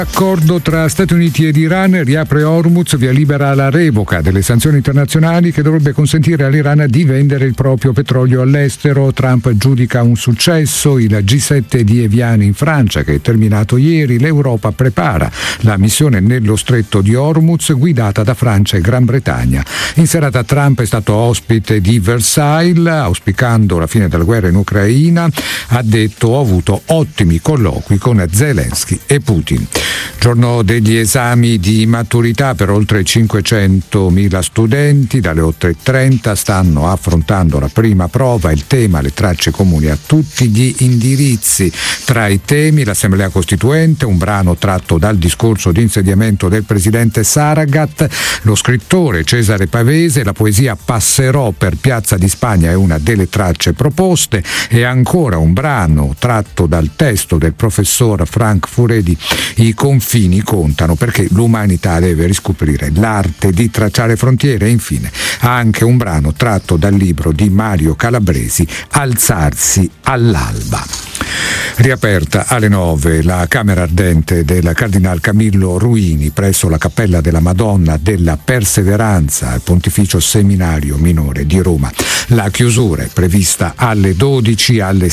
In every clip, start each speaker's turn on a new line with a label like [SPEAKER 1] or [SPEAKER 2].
[SPEAKER 1] L'accordo tra Stati Uniti ed Iran riapre Hormuz, via libera alla revoca delle sanzioni internazionali che dovrebbe consentire all'Iran di vendere il proprio petrolio all'estero. Trump giudica un successo il G7 di Evian in Francia, che è terminato ieri. L'Europa prepara la missione nello stretto di Hormuz guidata da Francia e Gran Bretagna. In serata Trump è stato ospite di Versailles, auspicando la fine della guerra in Ucraina. Ha detto: ho avuto ottimi colloqui con Zelensky e Putin. Giorno degli esami di maturità per oltre 500.000 studenti. Dalle 8:30 stanno affrontando la prima prova. Il tema: le tracce comuni a tutti gli indirizzi. Tra i temi l'Assemblea Costituente, un brano tratto dal discorso di insediamento del presidente Saragat, lo scrittore Cesare Pavese, la poesia Passerò per Piazza di Spagna è una delle tracce proposte, e ancora un brano tratto dal testo del professor Frank Furedi, I confini contano, perché l'umanità deve riscoprire l'arte di tracciare frontiere. E infine anche un brano tratto dal libro di Mario Calabresi, Alzarsi all'alba. Riaperta alle 9 la camera ardente del Cardinal Camillo Ruini presso la Cappella della Madonna della Perseveranza al Pontificio Seminario Minore di Roma. La chiusura è prevista alle 12. Alle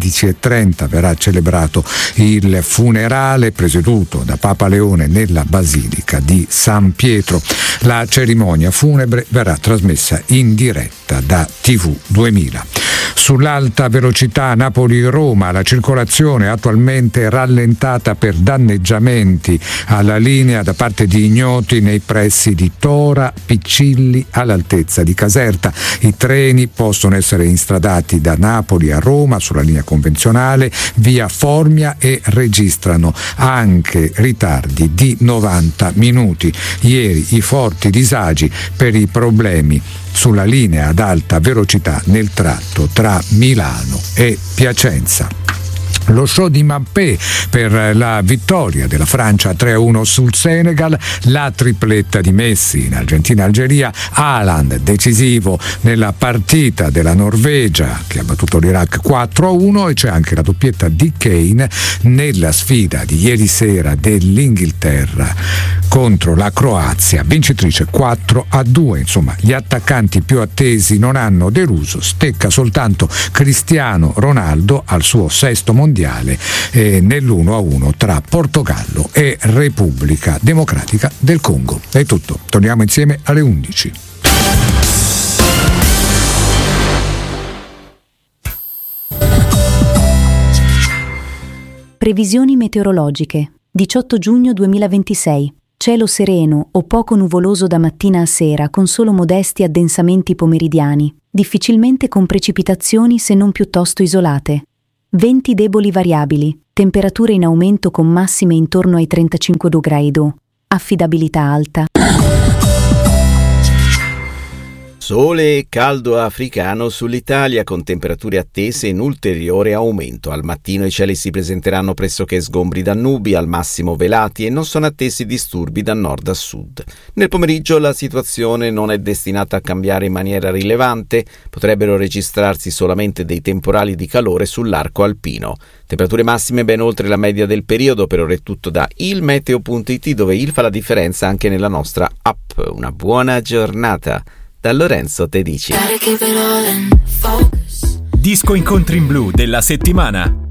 [SPEAKER 1] 16:30 verrà celebrato il funerale presieduto da Papa Leone nella Basilica di San Pietro. La cerimonia funebre verrà trasmessa in diretta da TV 2000. Sull'alta velocità Napoli-Roma la circolazione è attualmente rallentata per danneggiamenti alla linea da parte di ignoti nei pressi di Tora Piccilli all'altezza di Caserta. I treni possono essere instradati da Napoli a Roma sulla linea convenzionale via Formia e registrano anche ritardi di 90 minuti. Ieri i forti disagi per i problemi sulla linea ad alta velocità nel tratto tra Milano e Piacenza. Lo show di Mbappé per la vittoria della Francia 3-1 sul Senegal, la tripletta di Messi in Argentina-Algeria, Haaland decisivo nella partita della Norvegia che ha battuto l'Iraq 4-1, e c'è anche la doppietta di Kane nella sfida di ieri sera dell'Inghilterra contro la Croazia, vincitrice 4-2. Insomma, gli attaccanti più attesi non hanno deluso, stecca soltanto Cristiano Ronaldo al suo sesto mondiale nell'1-1 tra Portogallo e Repubblica Democratica del Congo. È tutto, torniamo insieme alle 11.
[SPEAKER 2] Previsioni meteorologiche. 18 giugno 2026. Cielo sereno o poco nuvoloso da mattina a sera, con solo modesti addensamenti pomeridiani, difficilmente con precipitazioni se non piuttosto isolate. Venti deboli variabili, temperature in aumento con massime intorno ai 35 gradi. Affidabilità alta.
[SPEAKER 3] Sole e caldo africano sull'Italia, con temperature attese in ulteriore aumento. Al mattino i cieli si presenteranno pressoché sgombri da nubi, al massimo velati, e non sono attesi disturbi da nord a sud. Nel pomeriggio la situazione non è destinata a cambiare in maniera rilevante, potrebbero registrarsi solamente dei temporali di calore sull'arco alpino. Temperature massime ben oltre la media del periodo. Per ora è tutto da ilmeteo.it, dove il fa la differenza anche nella nostra app. Una buona giornata da Lorenzo Tedici.
[SPEAKER 4] Disco incontri in blu della settimana.